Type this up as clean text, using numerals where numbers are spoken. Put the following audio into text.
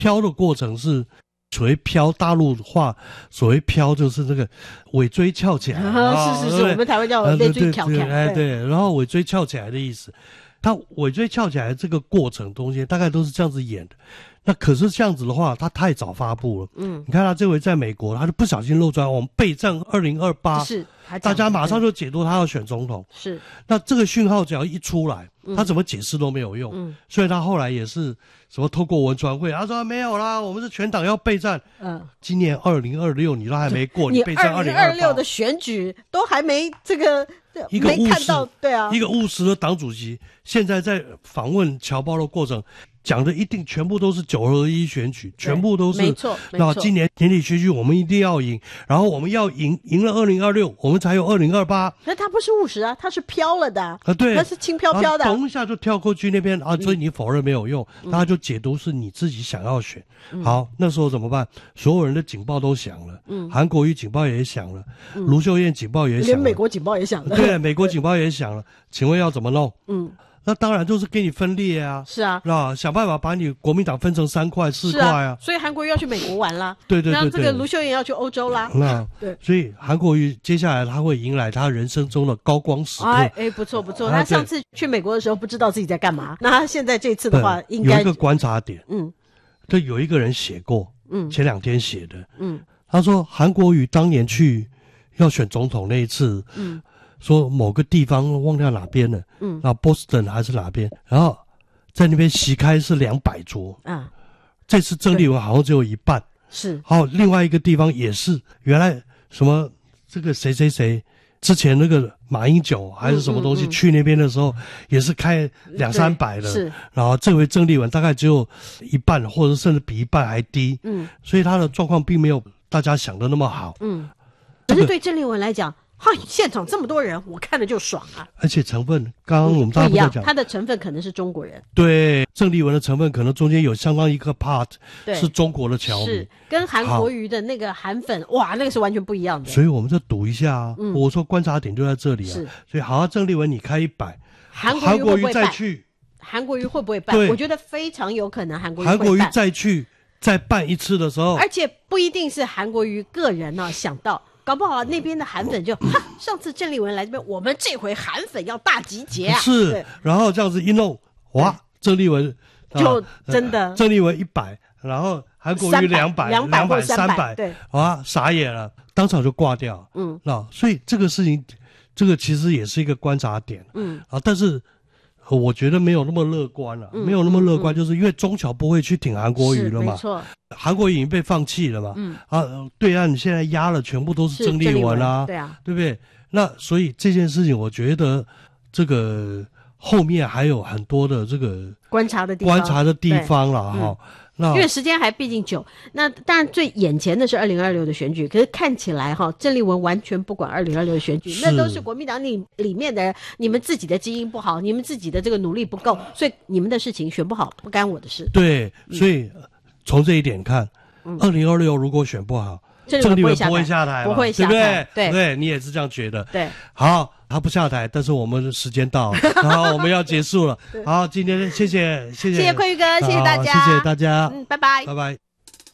飘的过程是所谓飘，大陆话所谓飘就是这个尾椎翘起来是，我们台湾叫尾椎翘起来， 对，然后尾椎翘起来的意思，它尾椎翘起来这个过程中间大概都是这样子演的。那可是这样子的话，他太早发布了。你看他这回在美国，他就不小心漏出来，我们备战2028， 是大家马上就解读他要选总统。 是， 那这个讯号只要一出来，他怎么解释都没有用。所以他后来也是什么透过文传会，他说没有啦，我们是全党要备战。今年2026你都还没过，你备战 2026的选举都还没这个。没看到，对啊， 一个务实的党主席，现在在访问侨胞的过程，讲的一定全部都是9合1选举，全部都是没错。 那今年年底选举我们一定要赢，然后我们要赢了2026，我们才有2028。 可是他不是务实啊，他是飘了的对， 他是轻飘飘的， 咚一下就跳过去那边所以你否认没有用，他就解读是你自己想要选。好，那时候怎么办？所有人的警报都响了，韩国瑜警报也响了，卢秀燕警报也响了， 连美国警报也响了。 对，美国警报也响了，请问要怎么弄？那当然就是给你分裂啊， 是啊， 想办法把你国民党分成3块4块啊。 所以韩国瑜要去美国玩啦， 对， 那这个卢秀燕要去欧洲啦。 对，所以韩国瑜接下来他会迎来他人生中的高光时刻。 不错，他上次去美国的时候不知道自己在干嘛，那他现在这次的话应该有一个观察点，这有一个人写过，前2天写的，他说韩国瑜当年去要选总统那一次，说某个地方忘掉哪边了，那波士顿还是哪边，然后在那边席开是200桌，这次郑丽文好像只有一半， 是， 好，另外一个地方也是，原来什么这个谁之前那个马英九还是什么东西去那边的时候，也是开200-300的， 是， 然后这回郑丽文大概只有一半，或者甚至比一半还低，所以他的状况并没有大家想的那么好， 可是对郑丽文来讲，现场这么多人，我看了就爽啊！ 而且成分，刚刚我们大部分讲， 它的成分可能是中国人。 对，郑丽文的成分可能中间有相当一个 part 是中国的侨民， 是跟韩国瑜的那个韩粉，哇，那个是完全不一样的。 所以我们就赌一下啊！我说观察点就在这里啊。所以好，郑丽文你开100，韩国瑜再去， 韩国瑜会不会办？我觉得非常有可能韩国瑜会办。 韩国瑜再去再办一次的时候， 而且不一定是韩国瑜个人想到。搞不好那边的韩粉就上次郑丽文来这边，我们这回韩粉要大集结啊！ 是，然后这样子一弄，哇，郑丽文就真的郑丽文100，然后韩国瑜200、300， 对， 哇，傻眼了，当场就挂掉。所以这个事情，这个其实也是一个观察点。但是我觉得没有那么乐观了，没有那么乐观，就是因为中侨不会去挺韩国瑜了嘛， 没错， 韩国瑜已经被放弃了嘛，对岸现在压了全部都是郑丽文啊， 对啊， 对不对？那所以这件事情，我觉得这个后面还有很多的这个观察的地方了哈。 因为时间还毕竟久，那当然最眼前的是2026的选举，可是看起来郑丽文完全不管2026的选举，那都是国民党里面的人，你们自己的基因不好，你们自己的这个努力不够，所以你们的事情选不好不干我的事。 对，所以从这一点看，2026如果选不好，郑丽文不会下台， 不会下台， 对，你也是这样觉得。 对， 好，他不下台，但是我们时间到了，然后我们要结束了。好，今天谢谢坤瑜哥，谢谢大家，谢谢大家， 拜拜， 拜拜。